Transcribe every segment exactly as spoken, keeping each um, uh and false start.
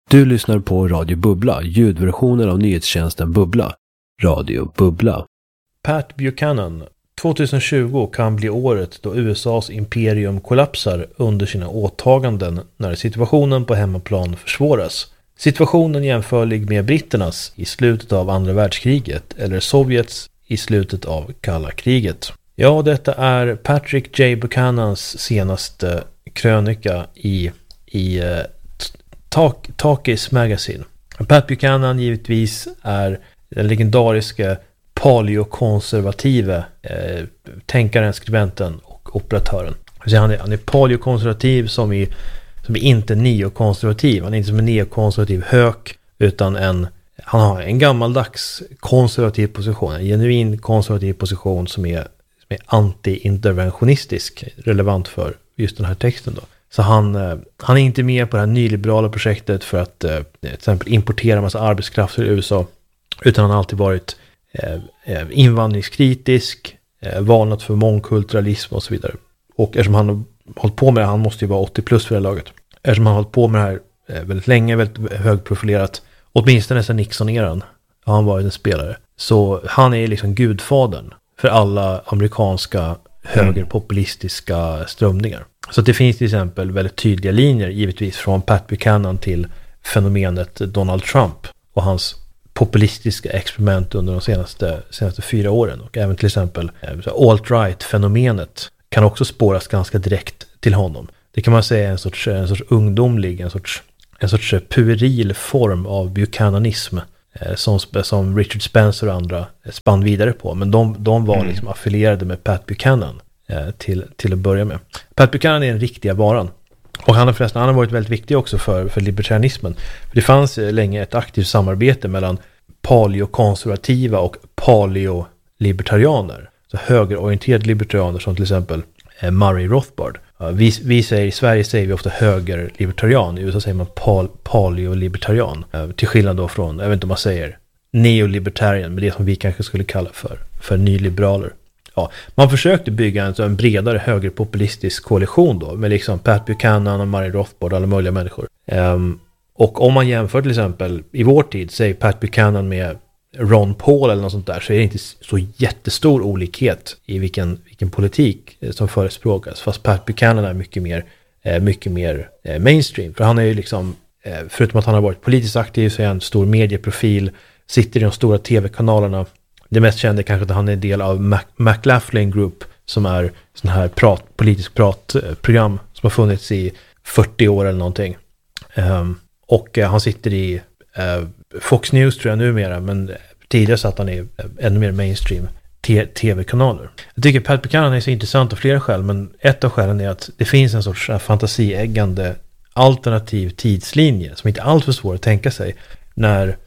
Du lyssnar på Radio Bubbla, ljudversionen av nyhetstjänsten Bubbla. Radio Bubbla. Pat Buchanan. tjugohundratjugo kan bli året då U S A:s imperium kollapsar under sina åtaganden när situationen på hemmaplan försvåras. Situationen jämförlig med britternas i slutet av andra världskriget eller Sovjets i slutet av kalla kriget. Ja, detta är Patrick J. Buchanans senaste krönika i, i uh, Talk, Talkies Magazine. Pat Buchanan givetvis är den legendariska paleokonservative eh, tänkaren, skribenten och operatören. Så han är, han är paleokonservativ som är, som är inte neokonservativ. Han är inte som en neokonservativ hök, utan en, han har en gammaldags konservativ position, en genuin konservativ position som är, som är anti-interventionistisk, relevant för just den här texten då. Så han, han är inte med på det här nyliberala projektet för att eh, till exempel importera massa arbetskraft till U S A, utan han har alltid varit eh, invandringskritisk, eh, varnat för mångkulturalism och så vidare. Och eftersom han har hållit på med det, han måste ju vara åttio plus för det här laget. Eftersom han har hållit på med det här eh, väldigt länge, väldigt högprofilerat, åtminstone sedan Nixon-eran har han varit en spelare. Så han är liksom gudfadern för alla amerikanska högerpopulistiska strömningar. Så det finns till exempel väldigt tydliga linjer givetvis från Pat Buchanan till fenomenet Donald Trump och hans populistiska experiment under de senaste, senaste fyra åren. Och även till exempel alt-right-fenomenet kan också spåras ganska direkt till honom. Det kan man säga är en sorts, en sorts ungdomlig, en sorts, en sorts pueril form av buchananism eh, som, som Richard Spencer och andra spann vidare på. Men de, de var mm. liksom affilierade med Pat Buchanan Till, till att börja med. Pat Buchanan är den riktiga varan. Och han har förresten han har varit väldigt viktig också för, för libertarianismen. För det fanns länge ett aktivt samarbete mellan paleokonservativa och paleolibertarianer. Så högerorienterade libertarianer som till exempel eh, Murray Rothbard. Uh, vi, vi säger, i Sverige säger vi ofta högerlibertarian. I U S A säger man pal, paleolibertarian. Uh, till skillnad då från, jag vet inte om man säger neolibertarian, men det som vi kanske skulle kalla för, för nyliberaler. Ja, man försökte bygga en, en bredare högerpopulistisk koalition då med liksom Pat Buchanan och Murray Rothbard och alla möjliga människor. Um, och om man jämför till exempel i vår tid, säg Pat Buchanan med Ron Paul eller något sånt där, så är det inte så jättestor olikhet i vilken, vilken politik som förespråkas. Fast Pat Buchanan är mycket mer, eh, mycket mer eh, mainstream. För han är ju liksom, eh, förutom att han har varit politiskt aktiv, så är han en stor medieprofil, sitter i de stora tv-kanalerna. Det mest kända är kanske att han är en del av Mac- McLaughlin Group, som är sån här prat, politisk pratprogram som har funnits i fyrtio år eller någonting. Um, och uh, han sitter i uh, Fox News tror jag numera, men tidigare satt han i uh, ännu mer mainstream t- tv-kanaler. Jag tycker Pat Buchanan är så intressant av flera skäl, men ett av skälen är att det finns en sorts uh, fantasieggande alternativ tidslinje som inte är allt för svår att tänka sig när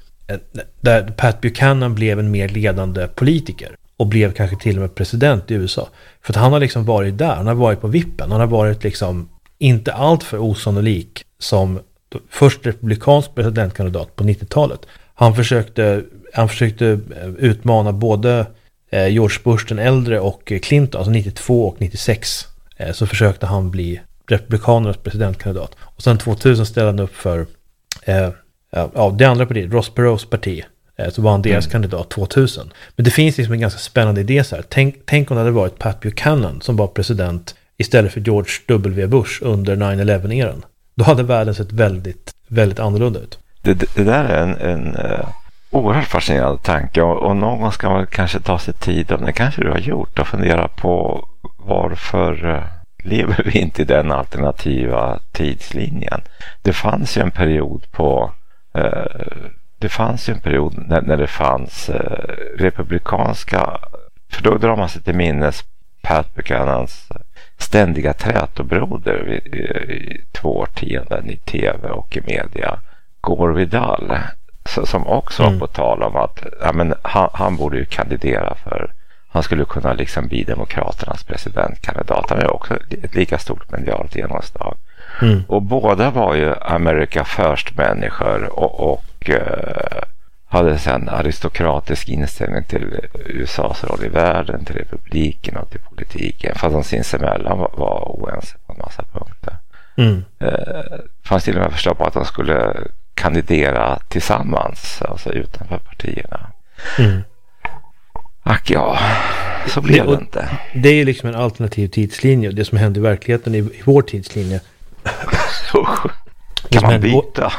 där Pat Buchanan blev en mer ledande politiker och blev kanske till och med president i U S A. För att han har liksom varit där, han har varit på vippen, han har varit liksom inte allt för osannolik som först republikansk presidentkandidat på nittiotalet. Han försökte, han försökte utmana både George Bush den äldre och Clinton, alltså nittiotvå och nittiosex, så försökte han bli republikanernas presidentkandidat. Och sen tvåtusen ställde han upp för eh, ja, det andra partiet, Ross Perot's parti, så var han deras mm. kandidat tvåtusen. Men det finns liksom en ganska spännande idé så här. Tänk, tänk om det hade varit Pat Buchanan som var president istället för George W. Bush under nine eleven-eran. Då hade världen sett väldigt, väldigt annorlunda ut. Det, det, det där är en, en uh, oerhört fascinerande tanke, och, och någon gång ska man kanske ta sig tid, och det kanske du har gjort, och fundera på varför uh, lever vi inte i den alternativa tidslinjen. Det fanns ju en period på det fanns ju en period när, när det fanns eh, republikanska, för då drar man sig till minnes Pat Buchanans ständiga trätobroder i, i, i två årtionden i tv och i media, Gore Vidal, så, som också mm. var på tal om att ja, men han, han borde ju kandidera för, han skulle kunna liksom bli demokraternas presidentkandidat. Han är också ett lika stort medialt genomslag. Mm. Och båda var ju America First-människor och, och eh, hade sedan aristokratisk inställning till U S A:s roll i världen, till republiken och till politiken, fast de sinsemellan var, var oense på en massa punkter. Mm. Eh, fanns till och med förslag på att de skulle kandidera tillsammans, alltså utanför partierna. Mm. Ack ja, så blev det, det inte. Det är ju liksom en alternativ tidslinje. Det som händer i verkligheten i, i vår tidslinje. Kan man byta?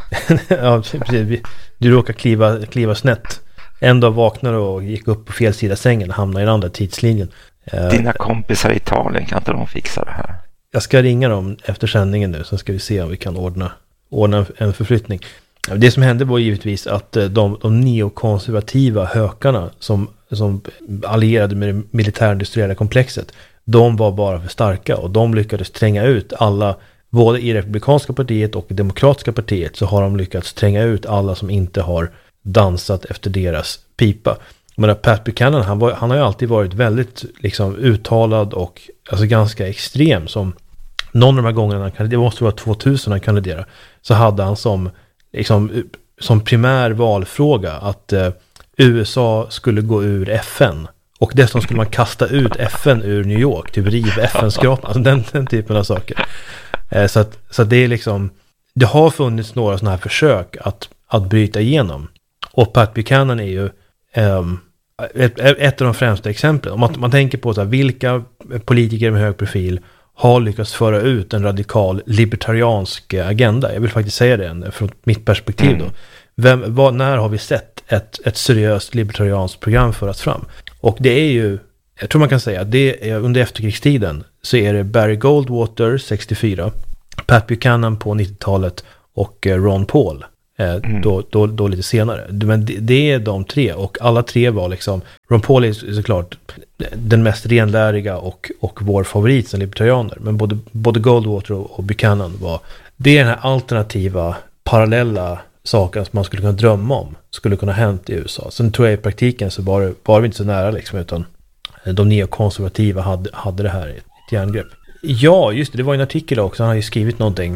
Ja, precis. Du råkar kliva, kliva snett. En dag vaknar och gick upp på fel sida sängen och hamnar i den andra tidslinjen. Dina kompisar i Italien, kan inte de fixa det här? Jag ska ringa dem efter sändningen nu, så ska vi se om vi kan ordna, ordna en förflyttning. Det som hände var givetvis att de, de neokonservativa hökarna som, som allierade med det militärindustriella komplexet, de var bara för starka och de lyckades tränga ut alla, både i republikanska partiet och i demokratiska partiet så har de lyckats tränga ut alla som inte har dansat efter deras pipa. Men Pat Buchanan, han, var, han har ju alltid varit väldigt liksom, uttalad och alltså, ganska extrem. Som någon av de här gångerna han kandiderade, det måste vara tvåtusen han kandiderade, så hade han som, liksom, som primär valfråga att eh, U S A skulle gå ur F N. Och dessutom skulle man kasta ut F N ur New York, typ riv F N-skrapan, alltså den, den typen av saker. Eh, så att, så att det är liksom, det har funnits några sådana här försök att, att bryta igenom. Och Pat Buchanan är ju um, ett, ett av de främsta exemplen. Om man, man tänker på så här, vilka politiker med hög profil har lyckats föra ut en radikal libertariansk agenda. Jag vill faktiskt säga det från mitt perspektiv då. Vem, vad, när har vi sett ett, ett seriöst libertarianskt program föras fram? Och det är ju, jag tror man kan säga att det är, under efterkrigstiden så är det Barry Goldwater sextiofyra, Pat Buchanan på nittiotalet och Ron Paul Mm. Då, då, då lite senare. Men det, det är de tre, och alla tre var liksom, Ron Paul är såklart den mest renläriga och, och vår favorit som libertarianer, men både, både Goldwater och, och Buchanan var, det är den här alternativa parallella saken som man skulle kunna drömma om skulle kunna hänt i U S A. Sen tror jag i praktiken så var det, var det inte så nära liksom, utan de neokonservativa hade, hade det här ett, ett järngrepp. Ja, just det, det var en artikel också, han har ju skrivit någonting.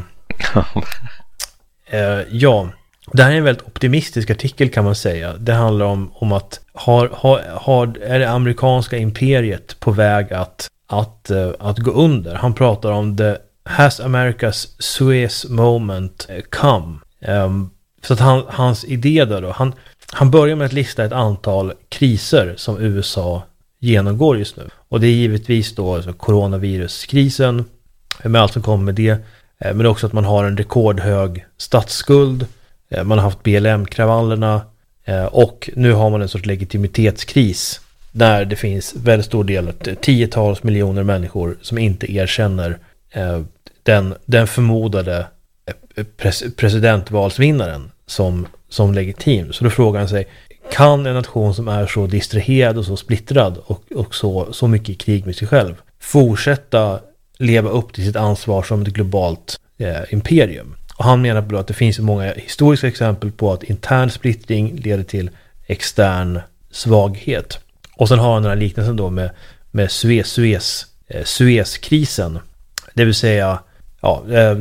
uh, ja Det här är en väldigt optimistisk artikel kan man säga. Det handlar om, om att har, har, har, är det amerikanska imperiet på väg att, att, uh, att gå under. Han pratar om the has America's Suez moment come. Um, så att han, hans idé där då, han, han börjar med att lista ett antal kriser som U S A genomgår just nu. Och det är givetvis då alltså coronaviruskrisen med allt som kommer med det. Men också att man har en rekordhög statsskuld. Man har haft B L M-kravallerna och nu har man en sorts legitimitetskris där det finns väldigt stor del, tiotals miljoner människor som inte erkänner den, den förmodade pres- presidentvalsvinnaren som, som legitim. Så då frågar han sig, kan en nation som är så distraherad och så splittrad och, och så, så mycket i krig med sig själv fortsätta leva upp till sitt ansvar som ett globalt eh, imperium? Och han menar på att det finns många historiska exempel på att intern splittring leder till extern svaghet. Och sen har han den här liknelsen då med, med Suez, Suez, eh, Suezkrisen. Det vill säga ja,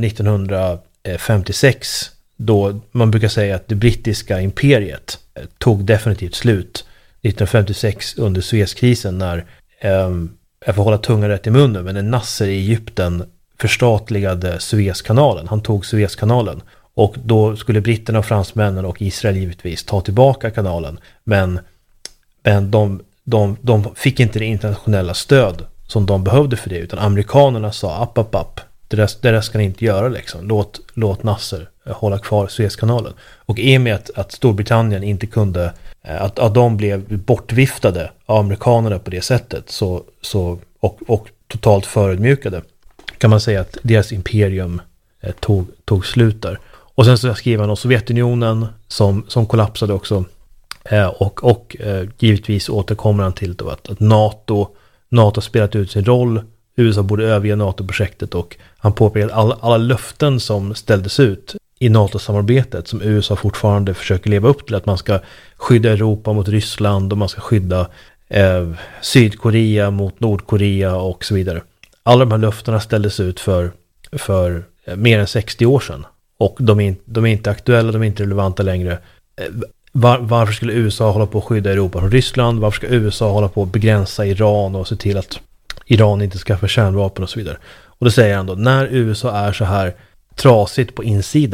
nittonhundrafemtiosex, då man brukar säga att det brittiska imperiet eh, tog definitivt slut nittonhundrafemtiosex under Suezkrisen när, eh, jag får hålla tungan rätt i munnen, men när Nasser i Egypten förstatligade Suezkanalen. Han tog Suezkanalen och då skulle britterna och fransmännen och Israel givetvis ta tillbaka kanalen, men, men de, de, de fick inte det internationella stöd som de behövde för det, utan amerikanerna sa app, app, app. Det där, det där ska ni inte göra liksom. Låt, låt Nasser hålla kvar Suezkanalen. Och i och med att, att Storbritannien inte kunde, att, att de blev bortviftade av amerikanerna på det sättet så, så, och, och totalt förödmjukade, kan man säga att deras imperium eh, tog, tog slut där. Och sen så skriver han om Sovjetunionen som, som kollapsade också. Eh, och och eh, givetvis återkommer han till då att, att NATO, NATO spelat ut sin roll. U S A borde överge NATO-projektet, och han påpekar att alla, alla löften som ställdes ut i NATO-samarbetet som U S A fortfarande försöker leva upp till, att man ska skydda Europa mot Ryssland och man ska skydda eh, Sydkorea mot Nordkorea och så vidare. Alla de här löftena ställdes ut för, för mer än sextio år sedan. Och de är, de är inte aktuella, de är inte relevanta längre. Var, varför skulle U S A hålla på att skydda Europa från Ryssland? Varför ska U S A hålla på att begränsa Iran och se till att Iran inte skaffar kärnvapen och så vidare? Och då säger han då, när U S A är så här trasigt på insidan,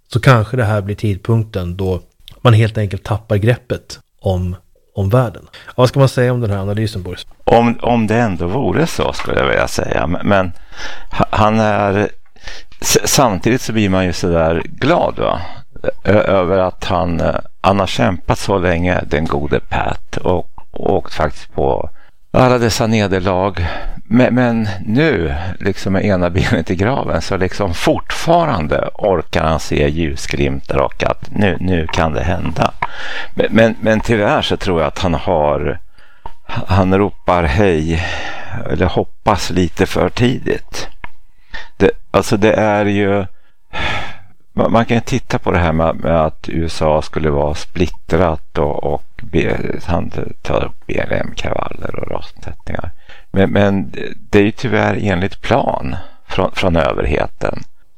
så kanske det här blir tidpunkten då man helt enkelt tappar greppet om, om världen. Vad ska man säga om den här analysen, Boris? Om, om det ändå vore så, skulle jag vilja säga. Men, men han är... Samtidigt så blir man ju sådär glad, va? Över att han, han har kämpat så länge, den gode Pat, och, och åkt faktiskt på alla dessa nederlag. Men, men nu, liksom med ena benet i graven, så liksom fortfarande orkar han se ljusglimtar och att nu, nu kan det hända. Men, men, men tyvärr så tror jag att han har, han ropar hej, eller hoppas lite för tidigt. Det, alltså det är ju, man, man kan titta på det här med, med att U S A skulle vara splittrat och, och be, han tar upp B L M-kravaller och rasmotsättningar. Men, men det är ju tyvärr enligt plan från, från överheten.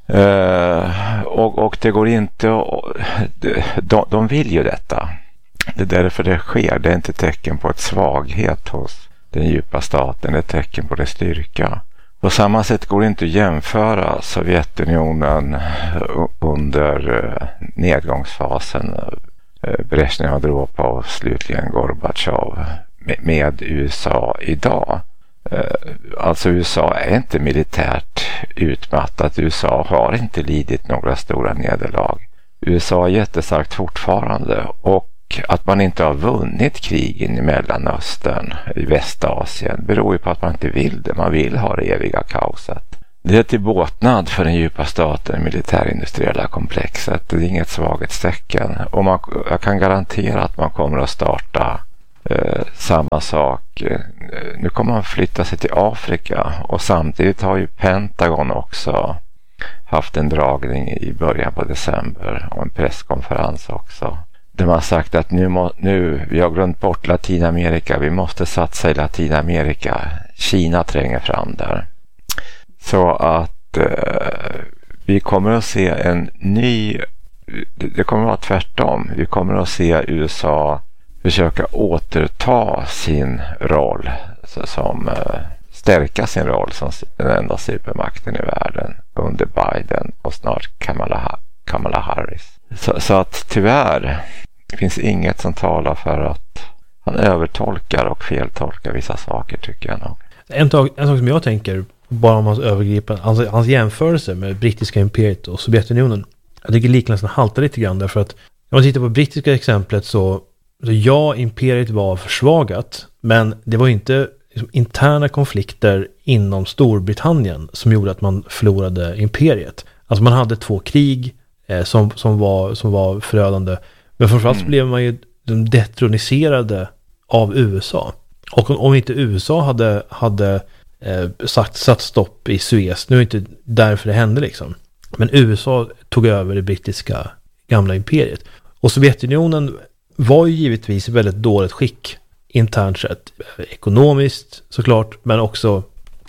Uh, och, och det går inte att, de, de vill ju detta. Det är därför det sker. Det är inte tecken på ett svaghet hos den djupa staten. Det är tecken på dess styrka. På samma sätt går det inte att jämföra Sovjetunionen under nedgångsfasen, Brezhnev, Andropov och slutligen Gorbachev med U S A idag. Alltså U S A är inte militärt utmattat. U S A har inte lidit några stora nederlag. U S A är jättestarkt fortfarande, och att man inte har vunnit krigen i Mellanöstern, i Västasien, beror ju på att man inte vill det. Man vill ha det eviga kaoset. Det är till båtnad för den djupa staten, militärindustriella komplexet. Det är inget svaghetstecken. Och man, jag kan garantera att man kommer att starta eh, samma sak. Nu kommer man flytta sig till Afrika, och samtidigt har ju Pentagon också haft en dragning i början på december och en presskonferens också. De har sagt att nu, må, nu vi har glömt bort Latinamerika, vi måste satsa i Latinamerika. Kina tränger fram där. Så att eh, vi kommer att se en ny, det kommer att vara tvärtom. Vi kommer att se U S A försöka återta sin roll, som eh, stärka sin roll som den enda supermakten i världen under Biden och snart Kamala, Kamala Harris. Så, så att tyvärr det finns inget som talar för att han övertolkar och feltolkar vissa saker, tycker jag nog. En, tag, en sak som jag tänker, bara om hans övergripande, hans, hans jämförelse med brittiska imperiet och Sovjetunionen. Jag tycker liknelsen haltar lite grann, därför att om man tittar på brittiska exemplet så, så ja, imperiet var försvagat, men det var inte liksom interna konflikter inom Storbritannien som gjorde att man förlorade imperiet. Alltså man hade två krig eh, som, som, var, som var förödande. Men framförallt mm. blev man ju detroniserade av U S A. Och om, om inte U S A hade, hade eh, sagt, satt stopp i Suez, nu är det inte därför det hände liksom. Men U S A tog över det brittiska gamla imperiet. Och Sovjetunionen var ju givetvis i väldigt dåligt skick internt sett. Ekonomiskt såklart, men också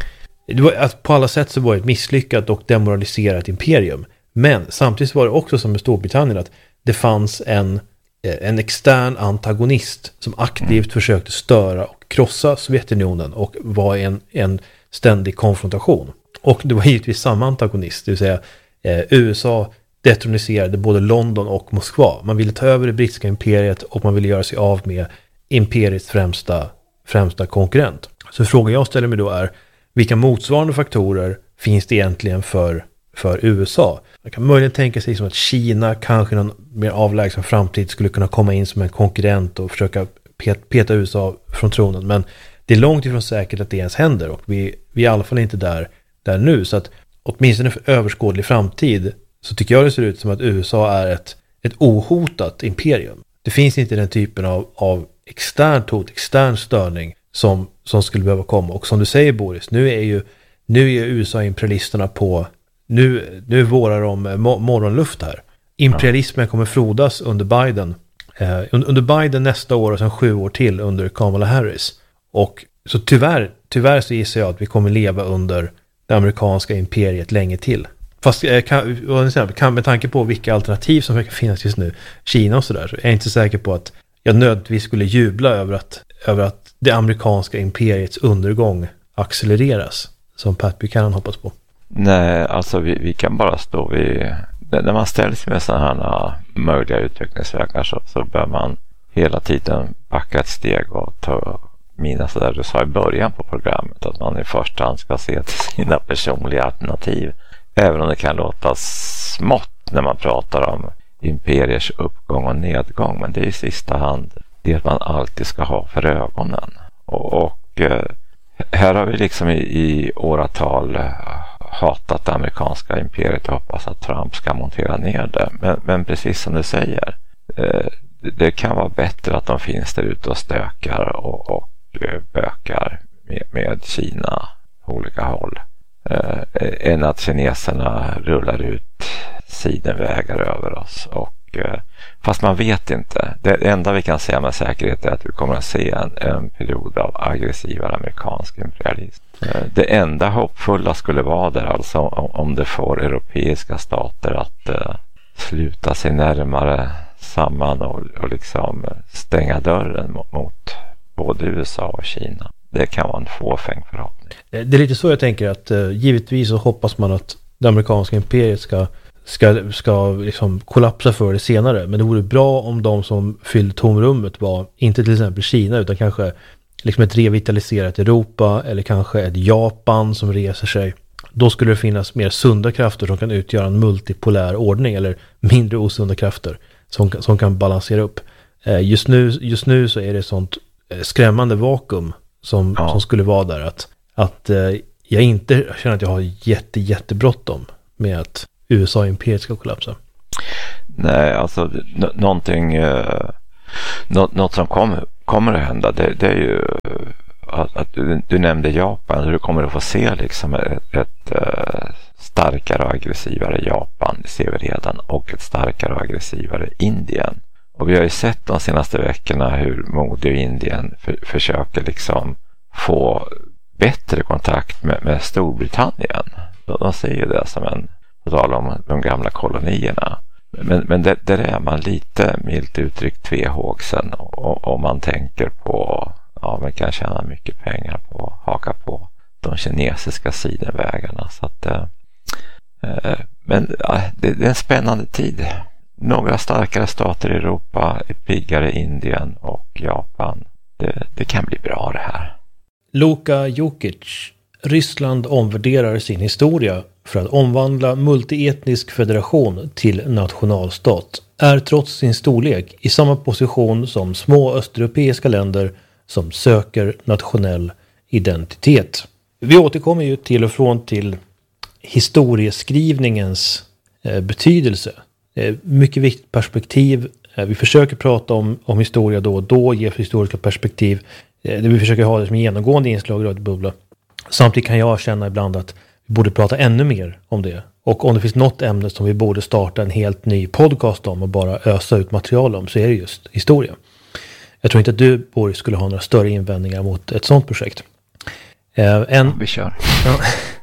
det var, att på alla sätt så var det ett misslyckat och demoraliserat imperium. Men samtidigt var det också som med Storbritannien att det fanns en, en extern antagonist som aktivt mm. försökte störa och krossa Sovjetunionen och var en, en ständig konfrontation. Och det var givetvis samma antagonist, det vill säga eh, U S A detroniserade både London och Moskva. Man ville ta över det brittiska imperiet och man ville göra sig av med imperiets främsta, främsta konkurrent. Så frågan jag ställer mig då är, vilka motsvarande faktorer finns det egentligen för, för U S A? Man kan möjligen tänka sig som att Kina kanske i någon mer avlägsen framtid skulle kunna komma in som en konkurrent och försöka peta U S A från tronen. Men det är långt ifrån säkert att det ens händer, och vi, vi är i alla fall inte där, där nu. Så att åtminstone för överskådlig framtid så tycker jag det ser ut som att U S A är ett, ett ohotat imperium. Det finns inte den typen av, av externt hot, extern störning som, som skulle behöva komma. Och som du säger, Boris, nu är ju nu är U S A-imperialisterna på nu, nu vårar de mo- morgonluft här. Imperialismen kommer frodas under Biden. Eh, under Biden nästa år och sen sju år till under Kamala Harris. Och så tyvärr, tyvärr så gissar jag att vi kommer leva under det amerikanska imperiet länge till. Fast kan, kan, med tanke på vilka alternativ som verkar finnas just nu, Kina och sådär, så är jag inte säker på att jag nödvändigtvis skulle jubla över att, över att det amerikanska imperiets undergång accelereras, som Pat Buchanan hoppas på. Nej, alltså vi, vi kan bara stå vid när man ställs med sådana här möjliga utvecklingsvägar så, så bör man hela tiden backa ett steg och ta mina sådär du sa i början på programmet, att man i första hand ska se till sina personliga alternativ, även om det kan låta smått när man pratar om imperiers uppgång och nedgång, men det är i sista hand det man alltid ska ha för ögonen. Och, och här har vi liksom i, i åratal hatat det amerikanska imperiet och hoppas att Trump ska montera ner det, men, men precis som du säger, det kan vara bättre att de finns där ute och stökar och, och bökar med, med Kina på olika håll eh, än att kineserna rullar ut sidenvägar över oss. Och, eh, fast man vet inte. Det enda vi kan säga med säkerhet är att vi kommer att se en, en period av aggressivare amerikansk imperialism. Eh, det enda hoppfulla skulle vara där alltså om, om det får europeiska stater att eh, sluta sig närmare samman och, och liksom stänga dörren mot, mot både U S A och Kina. Det kan vara en fåfäng förhoppning. Det är lite så jag tänker att uh, givetvis så hoppas man att det amerikanska imperiet ska, ska, ska liksom kollapsa för det senare. Men det vore bra om de som fyllde tomrummet var inte till exempel Kina utan kanske liksom ett revitaliserat Europa eller kanske ett Japan som reser sig. Då skulle det finnas mer sunda krafter som kan utgöra en multipolär ordning eller mindre osunda krafter som, som kan balansera upp. Uh, just, nu, just nu så är det sånt skrämmande vakuum som, ja. som skulle vara där att, att eh, jag inte känner att jag har jätte, jättebråttom med att U S A-imperiet ska kollapsa. Nej, alltså n- någonting eh, något, något som kom, kommer att hända det, det är ju att, att du, du nämnde Japan, du kommer att få se liksom ett, ett eh, starkare och aggressivare Japan, det ser vi redan, och ett starkare och aggressivare Indien. Och vi har ju sett de senaste veckorna hur Modi och Indien för, försöker liksom få bättre kontakt med, med Storbritannien. De, de ser ju det som en, på tal om de gamla kolonierna. Men, men där, där är man lite milt uttryckt tvehågsen och, och man tänker på, ja, man kan tjäna mycket pengar på att haka på de kinesiska sidenvägarna. Så att, eh, men ja, det, det är en spännande tid. Några starkare stater i Europa, piggare Indien och Japan. Det, det kan bli bra det här. Luka Jokic. Ryssland omvärderar sin historia för att omvandla multietnisk federation till nationalstat. Är trots sin storlek i samma position som små östeuropeiska länder som söker nationell identitet. Vi återkommer ju till och från till historieskrivningens eh, betydelse. Mycket viktigt perspektiv. Vi försöker prata om, om historia då och då, ge historiska perspektiv. Det vi försöker ha det som genomgående inslag i Radio Bubbla. Samtidigt kan jag känna ibland att vi borde prata ännu mer om det. Och om det finns något ämne som vi borde starta en helt ny podcast om och bara ösa ut material om, så är det just historia. Jag tror inte att du, Boris, skulle ha några större invändningar mot ett sådant projekt. Eh, en, vi kör. Ja,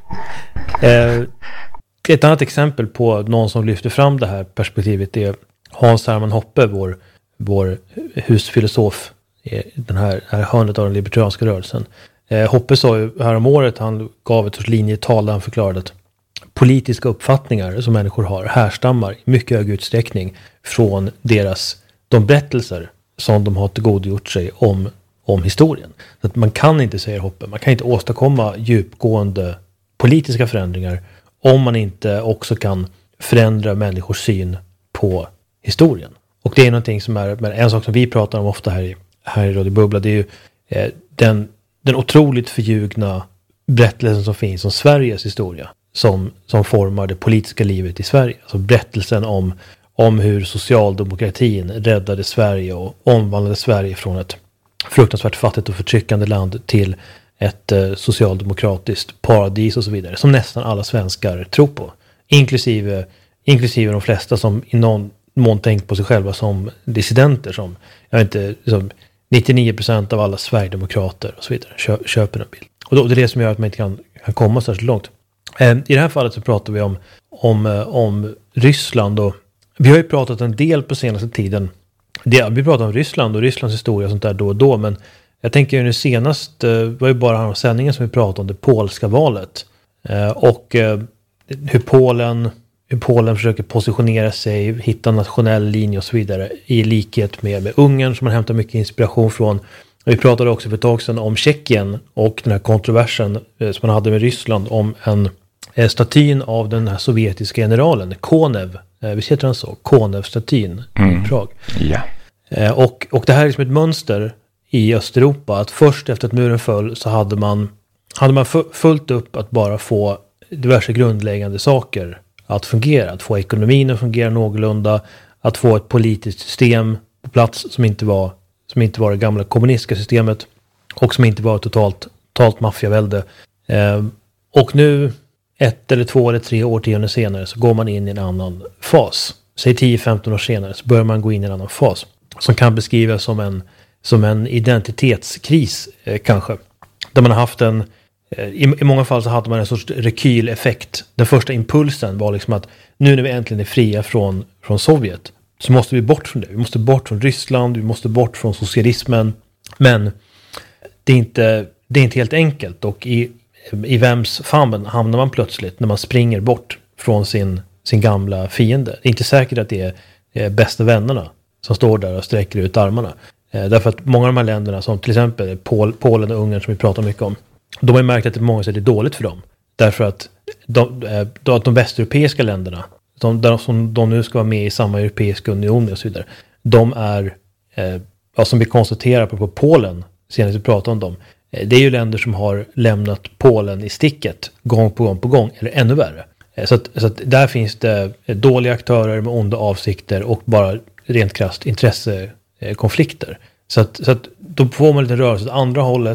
eh, ett annat exempel på någon som lyfter fram det här perspektivet är Hans Hermann Hoppe, vår, vår husfilosof i den här, här hörnet av den libertarianska rörelsen. Eh, Hoppe sa ju här om året, han gav ett sorts linjetal där han förklarade att politiska uppfattningar som människor har härstammar i mycket hög utsträckning från deras, de berättelser som de har tillgodogjort sig om, om historien. Så att man kan inte, säger Hoppe, man kan inte åstadkomma djupgående politiska förändringar om man inte också kan förändra människors syn på historien. Och det är någonting som är, men en sak som vi pratar om ofta här i, här i Radio Bubbla, det är ju eh, den, den otroligt förljugna berättelsen som finns om Sveriges historia som, som formar det politiska livet i Sverige. Alltså berättelsen om, om hur socialdemokratin räddade Sverige och omvandlade Sverige från ett fruktansvärt fattigt och förtryckande land till ett eh, socialdemokratiskt paradis och så vidare, som nästan alla svenskar tror på. Inklusive, inklusive de flesta som i någon mån tänkt på sig själva som dissidenter, som, jag vet inte, som nittionio procent av alla sverigedemokrater och så vidare kö, köper en bild. Och då, det är det som gör att man inte kan, kan komma särskilt långt. Eh, I det här fallet så pratar vi om, om, eh, om Ryssland, och vi har ju pratat en del på senaste tiden. Det, vi pratar om Ryssland och Rysslands historia och sånt där då och då, men jag tänker ju nu senast eh, var ju bara den sändningen som vi pratade om det polska valet. Eh, och eh, hur Polen hur Polen försöker positionera sig, hitta en nationell linje och så vidare, i likhet med, med Ungern som man hämtar mycket inspiration från. Vi pratade också för ett tag sedan om Tjeckien och den här kontroversen eh, som man hade med Ryssland om en eh, statyn av den här sovjetiska generalen, Konev. Eh, vi heter han så? Konev-statyn mm. i Prag. Ja. Eh, och, och det här är liksom ett mönster i Östeuropa, att först efter att muren föll så hade man, hade man fullt upp att bara få diverse grundläggande saker att fungera, att få ekonomin att fungera någorlunda, att få ett politiskt system på plats som inte var, som inte var det gamla kommunistiska systemet och som inte var totalt, totalt maffiavälde. Eh, och nu, ett eller två eller tre årtionden senare, så går man in i en annan fas. Säg tio femton år senare så börjar man gå in i en annan fas som kan beskrivas som en, som en identitetskris eh, kanske. Där man har haft en I, I många fall så hade man en sorts rekyleffekt. Den första impulsen var liksom att nu när vi äntligen är fria från, från Sovjet så måste vi bort från det. Vi måste bort från Ryssland, vi måste bort från socialismen. Men det är inte, det är inte helt enkelt. Och i, i vems famn hamnar man plötsligt när man springer bort från sin, sin gamla fiende? Det är inte säkert att det är, är bästa vännerna som står där och sträcker ut armarna. Eh, därför att många av de här länderna, som till exempel Pol, Polen och Ungern som vi pratar mycket om, de har märkt att det på många sätt är dåligt för dem. Därför att de, de, de västeuropeiska länderna, de, de, som de nu ska vara med i samma europeiska union och så vidare, de är, eh, ja, som vi konstaterar på, på Polen, senast vi pratade om dem, eh, det är ju länder som har lämnat Polen i sticket gång på gång på gång, eller ännu värre. Eh, så att, så att där finns det dåliga aktörer med onda avsikter och bara rent krasst intressekonflikter. Så att, så att då får man lite rörelse åt andra hållet.